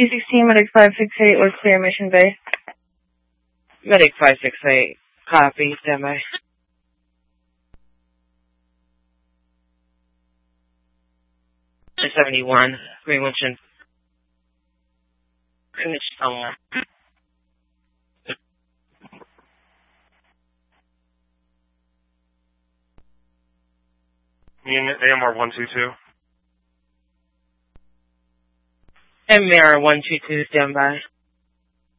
C16, Medic 568, what's clear Mission Bay? Medic 568, copy, standby. .71, Greenwich and Greenwich somewhere. Unit AMR 122. MR 122, standby.